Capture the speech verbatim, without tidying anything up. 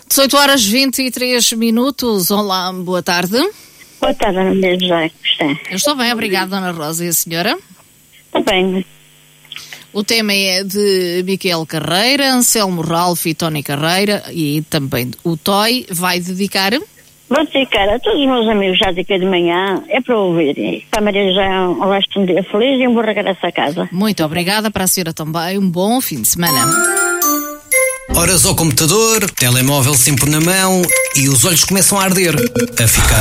dezoito horas e vinte e três minutos. Olá, boa tarde. Boa tarde, Ana Maria José. Eu estou bem, obrigada, Dona Rosa. E a senhora? Está bem. O tema é de Miquel Carreira, Anselmo Ralph e Tony Carreira, e também o Toy vai dedicar... Vou dedicar a todos os meus amigos, já dediquei de manhã, é para ouvirem. Para a Maria José, um resto de um dia feliz e um bom regresso a casa. Muito obrigada, para a senhora também, um bom fim de semana. Horas ao computador, telemóvel sempre na mão e os olhos começam a arder, a ficar